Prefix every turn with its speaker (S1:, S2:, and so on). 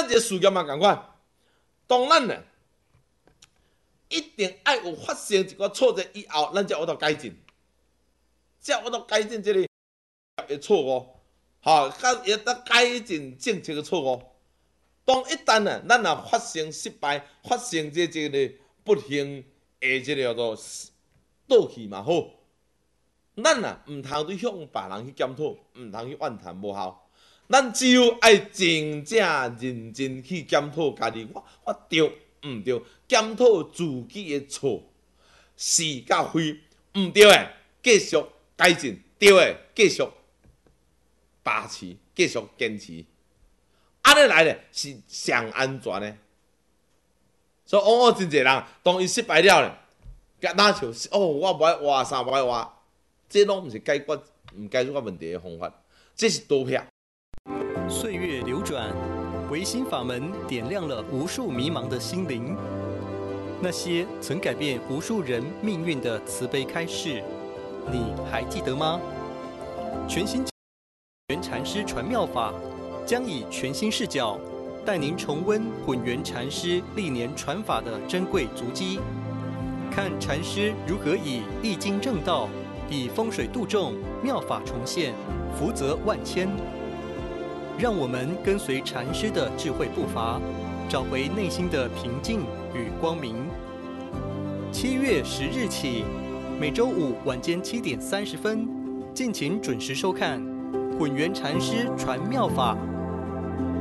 S1: 咱一个事业嘛共款，当咱呢一定爱有发生一个挫折以后，咱才有到改进，才有到改进这个的错误，甲会当改进政策的错误。当一旦呢，咱若发生失败，发生这个不幸的这个叫做倒去嘛好，咱啊毋通对向别人去检讨，毋通去怨叹无效。咱只有爱真正认真去检讨家己，我对毋对？检讨自己的错是甲非，毋对的继续改进，对的继续把持，继续坚持。安尼来咧是上安全的。所以往往真侪人当伊失败了咧，甲哪像我无爱活啥无爱活，这拢毋是解决问题的方法，这是倒撇。
S2: 岁月流转，唯心法门点亮了无数迷茫的心灵。那些曾改变无数人命运的慈悲开示，你还记得吗？全新混元禅师传妙法，将以全新视角带您重温混元禅师历年传法的珍贵足迹，看禅师如何以易经正道，以风水度众，妙法重现，福泽万千。让我们跟随禅师的智慧步伐，找回内心的平静与光明。7月10日起，每周五晚间7点30分，敬请准时收看混元禅师传妙法